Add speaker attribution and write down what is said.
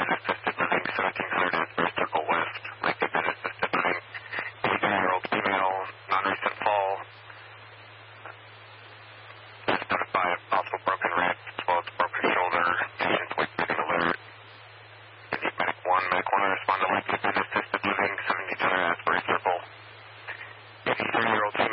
Speaker 1: assisted living, 1700 Asbury Circle West. Lake Bed assisted living, 82-year-old female, non-recent fall. Just notified of possible broken ribs, as well as broken shoulder. Patient's weak breathing alert. Need Medic 1. Medic 1 respond to Lake Bed assisted living, 1700 Asbury Circle. 83-year-old female.